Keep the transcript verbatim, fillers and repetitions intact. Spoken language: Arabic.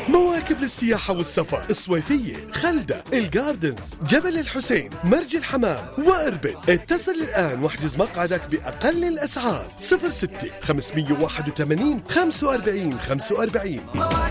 مواكب للسياحة والسفر، الصويفية، خلدة، الجاردنز، جبل الحسين، مرج الحمام وإربد. اتصل الآن واحجز مقعدك بأقل الأسعار. صفر ستة خمسمية وواحد وثمانين خمسة وأربعين خمسة وأربعين.